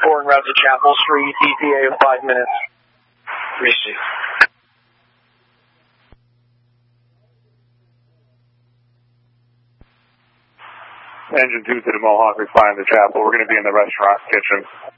4 en route to Chapel Street, ETA of 5 minutes. Receive. Engine 2 to the Mohawk, replying to Chapel. We're going to be in the restaurant kitchen.